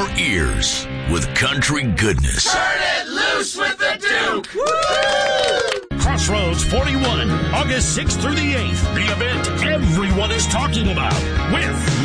your ears with country goodness. Turn it loose with the Duke! Woo! Crossroads 41, August 6th through the 8th. The event everyone is talking about with